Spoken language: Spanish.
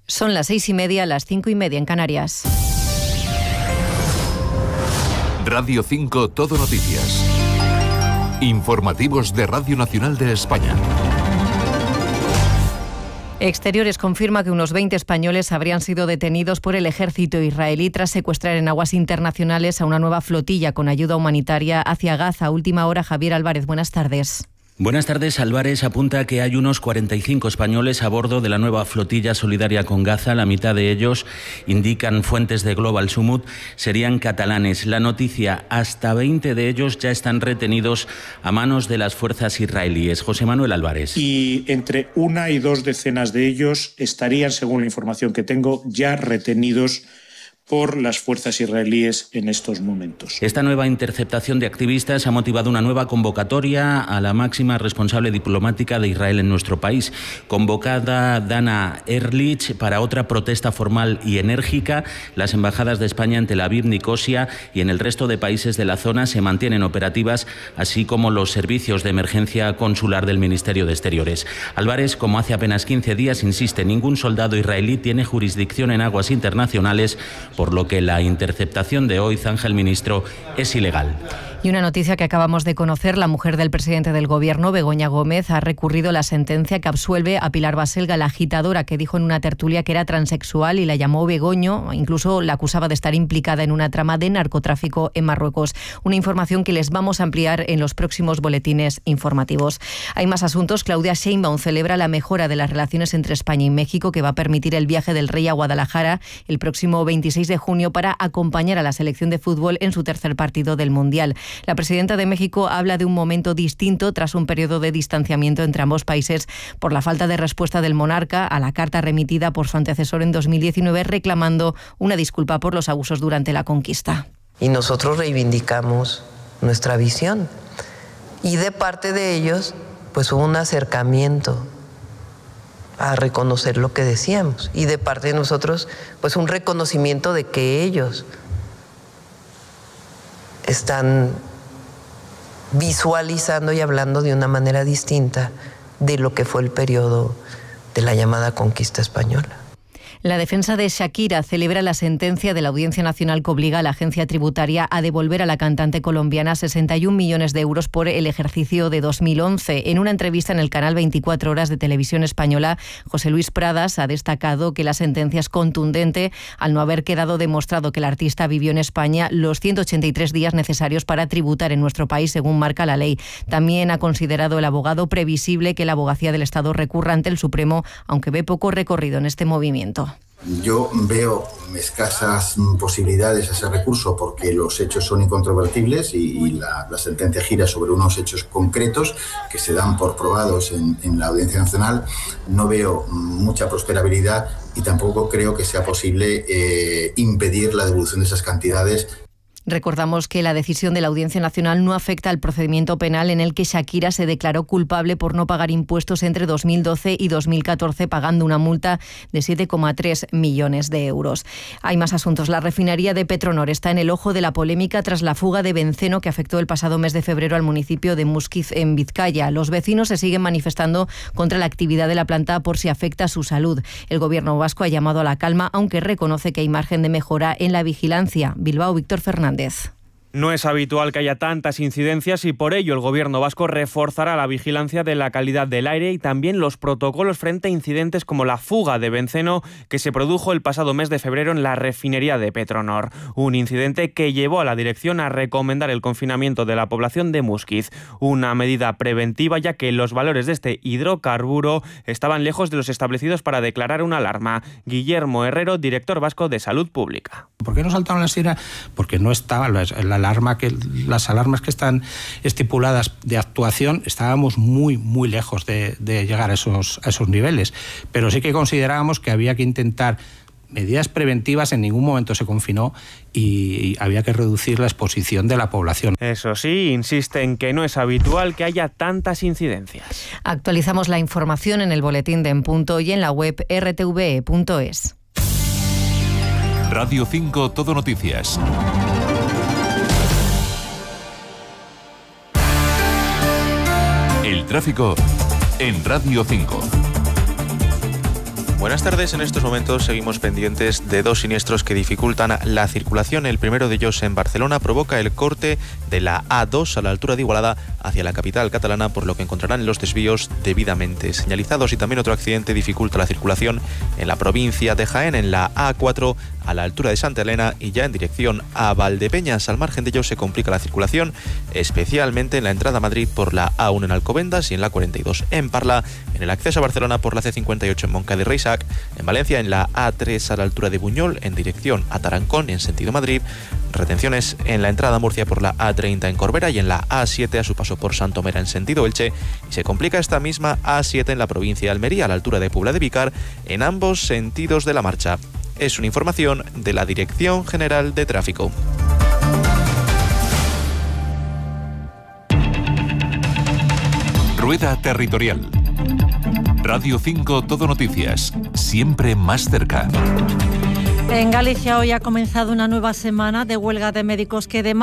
Son las 6:30, las 5:30 en Canarias. Radio 5 Todo Noticias. Informativos de Radio Nacional de España. Exteriores confirma que unos 20 españoles habrían sido detenidos por el ejército israelí tras secuestrar en aguas internacionales a una nueva flotilla con ayuda humanitaria hacia Gaza. Última hora, Javier Álvarez, buenas tardes. Buenas tardes. Álvarez apunta que hay unos 45 españoles a bordo de la nueva flotilla solidaria con Gaza. La mitad de ellos, indican fuentes de Global Sumut, serían catalanes. La noticia, hasta 20 de ellos ya están retenidos a manos de las fuerzas israelíes. José Manuel Álvarez. Y entre 1 y 2 decenas de ellos estarían, según la información que tengo, ya retenidos por las fuerzas israelíes en estos momentos. Esta nueva interceptación de activistas ha motivado una nueva convocatoria a la máxima responsable diplomática de Israel en nuestro país. Convocada Dana Ehrlich para otra protesta formal y enérgica. Las embajadas de España en Tel Aviv, Nicosia y en el resto de países de la zona se mantienen operativas, así como los servicios de emergencia consular del Ministerio de Exteriores. Álvarez, como hace apenas 15 días, insiste, ningún soldado israelí tiene jurisdicción en aguas internacionales, por lo que la interceptación de hoy, zanja el ministro, es ilegal. Y una noticia que acabamos de conocer, la mujer del presidente del Gobierno, Begoña Gómez, ha recurrido la sentencia que absuelve a Pilar Baselga, la agitadora que dijo en una tertulia que era transexual y la llamó Begoño, incluso la acusaba de estar implicada en una trama de narcotráfico en Marruecos. Una información que les vamos a ampliar en los próximos boletines informativos. Hay más asuntos. Claudia Sheinbaum celebra la mejora de las relaciones entre España y México, que va a permitir el viaje del rey a Guadalajara el próximo 26 de junio para acompañar a la selección de fútbol en su tercer partido del Mundial. La presidenta de México habla de un momento distinto tras un periodo de distanciamiento entre ambos países por la falta de respuesta del monarca a la carta remitida por su antecesor en 2019 reclamando una disculpa por los abusos durante la conquista. Y nosotros reivindicamos nuestra visión. Y de parte de ellos, pues hubo un acercamiento a reconocer lo que decíamos. Y de parte de nosotros, pues un reconocimiento de que ellos están visualizando y hablando de una manera distinta de lo que fue el periodo de la llamada conquista española. La defensa de Shakira celebra la sentencia de la Audiencia Nacional que obliga a la agencia tributaria a devolver a la cantante colombiana 61 millones de euros por el ejercicio de 2011. En una entrevista en el canal 24 Horas de Televisión Española, José Luis Pradas ha destacado que la sentencia es contundente al no haber quedado demostrado que el artista vivió en España los 183 días necesarios para tributar en nuestro país, según marca la ley. También ha considerado el abogado previsible que la abogacía del Estado recurra ante el Supremo, aunque ve poco recorrido en este movimiento. Yo veo escasas posibilidades a ese recurso porque los hechos son incontrovertibles y la sentencia gira sobre unos hechos concretos que se dan por probados en la Audiencia Nacional. No veo mucha prosperabilidad y tampoco creo que sea posible impedir la devolución de esas cantidades. Recordamos que la decisión de la Audiencia Nacional no afecta al procedimiento penal en el que Shakira se declaró culpable por no pagar impuestos entre 2012 y 2014, pagando una multa de 7,3 millones de euros. Hay más asuntos. La refinería de Petronor está en el ojo de la polémica tras la fuga de benceno que afectó el pasado mes de febrero al municipio de Muskiz, en Vizcaya. Los vecinos se siguen manifestando contra la actividad de la planta por si afecta a su salud. El Gobierno vasco ha llamado a la calma, aunque reconoce que hay margen de mejora en la vigilancia. Bilbao, Víctor Fernández. No es habitual que haya tantas incidencias y por ello el Gobierno vasco reforzará la vigilancia de la calidad del aire y también los protocolos frente a incidentes como la fuga de benceno que se produjo el pasado mes de febrero en la refinería de Petronor. Un incidente que llevó a la dirección a recomendar el confinamiento de la población de Muskiz. Una medida preventiva ya que los valores de este hidrocarburo estaban lejos de los establecidos para declarar una alarma. Guillermo Herrero, director vasco de Salud Pública. ¿Por qué no saltaron la sirena? Porque no estaba las alarmas que están estipuladas de actuación, estábamos muy lejos de llegar a esos niveles. Pero sí que considerábamos que había que intentar medidas preventivas. En ningún momento se confinó y había que reducir la exposición de la población. Eso sí, insiste en que no es habitual que haya tantas incidencias. Actualizamos la información en el boletín de En Punto y en la web rtve.es. Radio 5 Todo Noticias. El tráfico en Radio 5. Buenas tardes. En estos momentos seguimos pendientes de dos siniestros que dificultan la circulación. El primero de ellos en Barcelona provoca el corte de la A2 a la altura de Igualada hacia la capital catalana, por lo que encontrarán los desvíos debidamente señalizados. Y también otro accidente dificulta la circulación en la provincia de Jaén, en la A4 a la altura de Santa Elena y ya en dirección a Valdepeñas. Al margen de ello se complica la circulación, especialmente en la entrada a Madrid por la A1 en Alcobendas y en la 42 en Parla, en el acceso a Barcelona por la C58 en Moncada y Reixac, en Valencia en la A3 a la altura de Buñol en dirección a Tarancón en sentido Madrid, retenciones en la entrada a Murcia por la A30 en Corbera y en la A7 a su paso por Santomera en sentido Elche, y se complica esta misma A7 en la provincia de Almería a la altura de Puebla de Vícar en ambos sentidos de la marcha. Es una información de la Dirección General de Tráfico. Rueda Territorial. Radio 5 Todo Noticias, siempre más cerca. En Galicia hoy ha comenzado una nueva semana de huelga de médicos que demandan